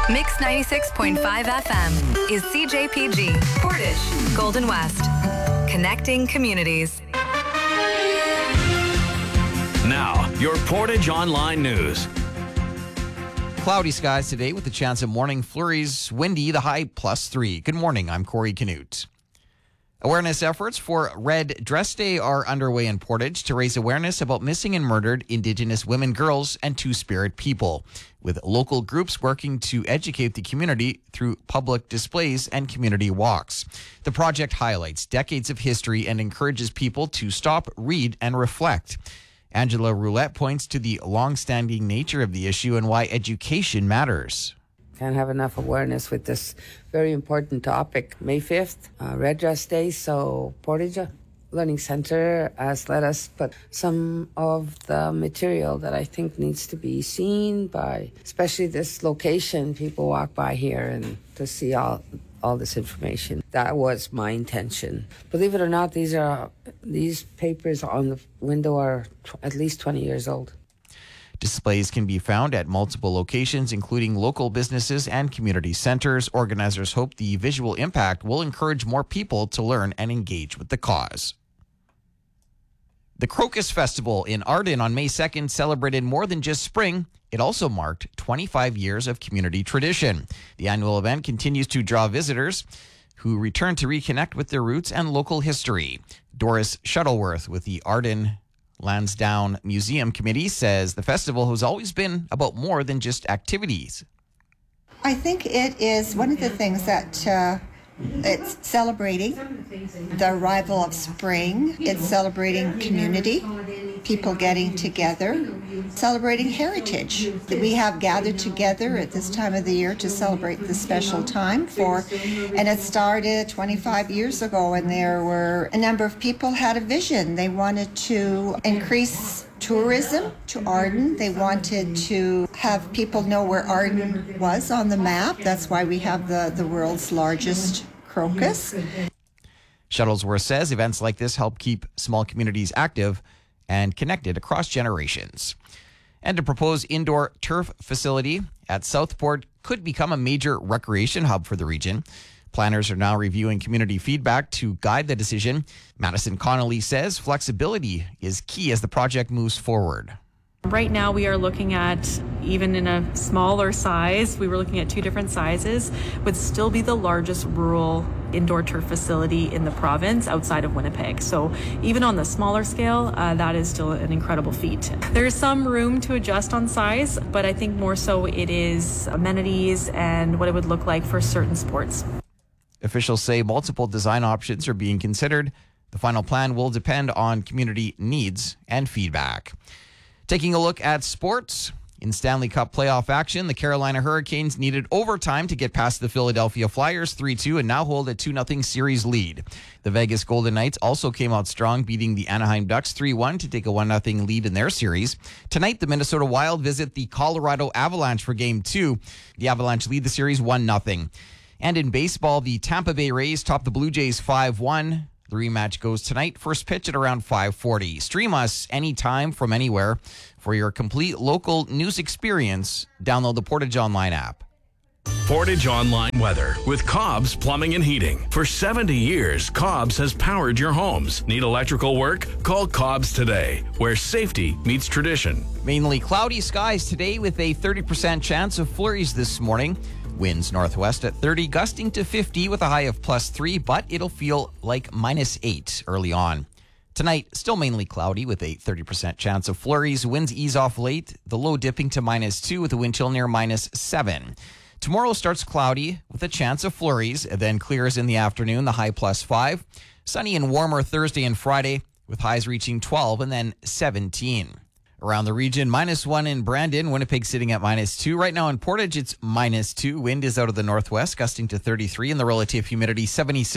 Mix 96.5 FM is CJPG, Portage, Golden West. Connecting communities. Now, your Portage Online News. Cloudy skies today with a chance of morning flurries. Windy, the high +3. Good morning, I'm Corey Canute. Awareness efforts for Red Dress Day are underway in Portage to raise awareness about missing and murdered Indigenous women, girls, and Two-Spirit people, with local groups working to educate the community through public displays and community walks. The project highlights decades of history and encourages people to stop, read, and reflect. Angela Roulette points to the long-standing nature of the issue and why education matters. Can't have enough awareness with this very important topic. May 5th, Red Dress Day, so Portage Learning Center has let us put some of the material that I think needs to be seen by, especially this location. People walk by here and to see all this information. That was my intention. Believe it or not, these papers on the window are at least 20 years old. Displays can be found at multiple locations, including local businesses and community centers. Organizers hope the visual impact will encourage more people to learn and engage with the cause. The Crocus Festival in Arden on May 2nd celebrated more than just spring. It also marked 25 years of community tradition. The annual event continues to draw visitors who return to reconnect with their roots and local history. Doris Shuttleworth with the Arden Lansdowne Museum Committee says the festival has always been about more than just activities. I think it is one of the things that it's celebrating the arrival of spring. It's celebrating community, people getting together, celebrating heritage. We have gathered together at this time of the year to celebrate this special time and it started 25 years ago, and there were a number of people had a vision. They wanted to increase tourism to Arden. They wanted to have people know where Arden was on the map. That's why we have the world's largest crocus. Shuttlesworth says events like this help keep small communities active and connected across generations. And a proposed indoor turf facility at Southport could become a major recreation hub for the region. Planners are now reviewing community feedback to guide the decision. Madison Connolly says flexibility is key as the project moves forward. Right now we are looking at, even in a smaller size, we were looking at 2 different sizes, would still be the largest rural indoor turf facility in the province outside of Winnipeg. So even on the smaller scale, that is still an incredible feat. There is some room to adjust on size, but I think more so it is amenities and what it would look like for certain sports. Officials say multiple design options are being considered. The final plan will depend on community needs and feedback. Taking a look at sports, in Stanley Cup playoff action, the Carolina Hurricanes needed overtime to get past the Philadelphia Flyers 3-2 and now hold a 2-0 series lead. The Vegas Golden Knights also came out strong, beating the Anaheim Ducks 3-1 to take a 1-0 lead in their series. Tonight, the Minnesota Wild visit the Colorado Avalanche for Game 2. The Avalanche lead the series 1-0. And in baseball, the Tampa Bay Rays top the Blue Jays 5-1. The rematch goes tonight, first pitch at around 5:40. Stream us anytime from anywhere. For your complete local news experience, download the Portage Online app. Portage Online weather with Cobb's Plumbing and Heating. For 70 years, Cobb's has powered your homes. Need electrical work? Call Cobb's today, where safety meets tradition. Mainly cloudy skies today with a 30% chance of flurries this morning. Winds northwest at 30, gusting to 50 with a high of +3, but it'll feel like -8 early on. Tonight, still mainly cloudy with a 30% chance of flurries. Winds ease off late, the low dipping to -2 with a wind chill near -7. Tomorrow starts cloudy with a chance of flurries, then clears in the afternoon, the high +5. Sunny and warmer Thursday and Friday with highs reaching 12 and then 17. Around the region, -1 in Brandon, Winnipeg sitting at -2. Right now in Portage, it's -2. Wind is out of the northwest, gusting to 33, and the relative humidity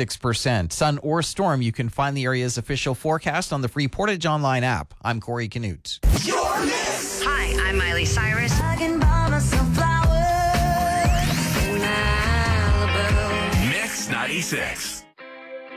76%. Sun or storm, you can find the area's official forecast on the free Portage Online app. I'm Corey Canute. Hi, I'm Miley Cyrus. Mix 96.